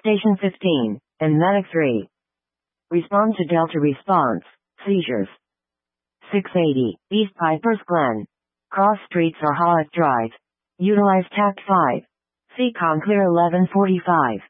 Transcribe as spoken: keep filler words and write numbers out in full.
Station fifteen, and Medic three. Respond to Delta response, seizures. six eighty, East Pipers Glen. Cross streets or Hollick Drive. Utilize Tact five. Seacon clear eleven forty-five.